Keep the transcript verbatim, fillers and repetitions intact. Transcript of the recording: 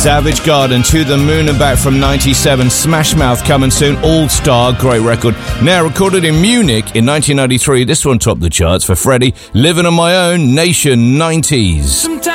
Savage Garden, To the Moon and Back from ninety-seven. Smash Mouth coming soon. All Star, great record. Now recorded in Munich in nineteen ninety-three. This one topped the charts for Freddie. Living on My Own, Nation nineties. Sometimes